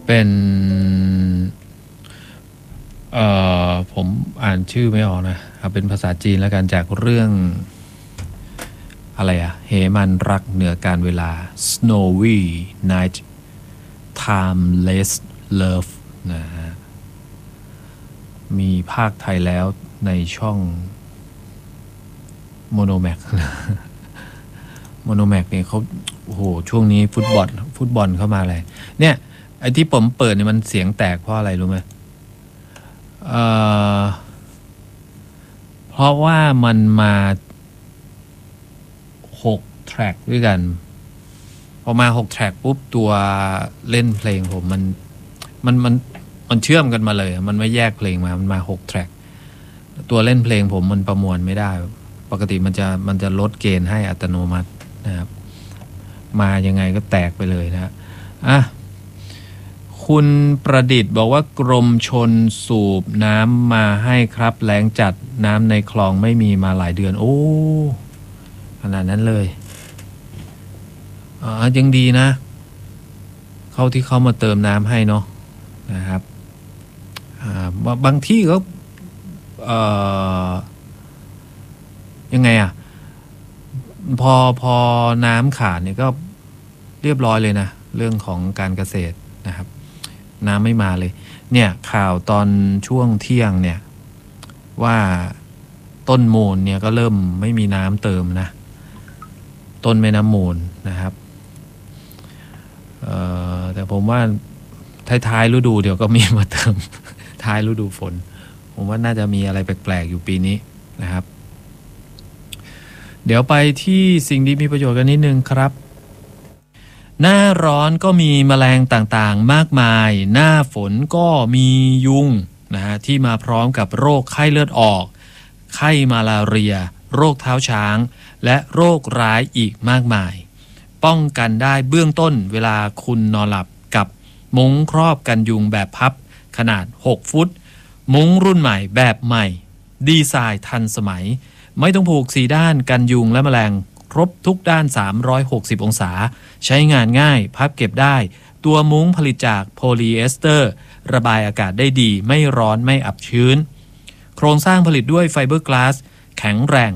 เป็นผมอ่านชื่อไม่ออกนะเอาเป็นภาษาจีนแล้วกันจากเรื่องอะไรเหมันรักเหนือการเวลา Snowy Night Timeless Love นะฮะมีภาคไทยแล้วในช่องโมโนแม็กโมโนแม็กเนี่ยเขาโอ้โหช่วงนี้ฟุตบอลเข้ามาเลยเนี่ยไอ้ที่ผมเปิดเนี่ยมันเสียงแตกเพราะอะไรรู้ไหมเพราะว่ามันมา6แทร็กด้วยกันพอมา6แทร็กปุ๊บตัวเล่นเพลงผมมันเชื่อมกันมาเลยมันไม่แยกเพลงมามันมา6แทร็กตัวเล่นเพลงผมมันประมวลไม่ได้ปกติมันจะลดเกณฑ์ให้อัตโนมัตินะครับมายังไงก็แตกไปเลยนะคุณประดิษฐ์บอกว่ากรมชลสูบน้ำมาให้ครับแล้งจัดน้ำในคลองไม่มีมาหลายเดือนโอ้ขนาดนั้นเลยยังดีนะเขาที่เขามาเติมน้ำให้เนาะนะครับบางที่ก็ยังไงพอน้ำขาดเนี่ยก็เรียบร้อยเลยนะเรื่องของการเกษตรนะครับน้ำไม่มาเลยเนี่ยข่าวตอนช่วงเที่ยงเนี่ยว่าต้นมูลเนี่ยก็เริ่มไม่มีน้ำเติมนะต้นแม่น้ำมูลนะครับแต่ผมว่าท้ายฤดูเดี๋ยวก็มีมาเติมท้ายฤดูฝนผมว่าน่าจะมีอะไรแปลกๆอยู่ปีนี้นะครับเดี๋ยวไปที่สิ่งที่มีประโยชน์กันนิดนึงครับหน้าร้อนก็มีแมลงต่างๆมากมายหน้าฝนก็มียุงนะฮะที่มาพร้อมกับโรคไข้เลือดออกไข้มาลาเรียโรคเท้าช้างและโรคร้ายอีกมากมายป้องกันได้เบื้องต้นเวลาคุณนอนหลับกับมุ้งครอบกันยุงแบบพับขนาด6ฟุตมุ้งรุ่นใหม่แบบใหม่ดีไซน์ทันสมัยไม่ต้องผูก4ด้านกันยุงและแมลงครบทุกด้าน360องศาใช้งานง่ายพับเก็บได้ตัวมุ้งผลิตจากโพลีเอสเตอร์ระบายอากาศได้ดีไม่ร้อนไม่อับชื้นโครงสร้างผลิตด้วยไฟเบอร์กลาสแข็งแรง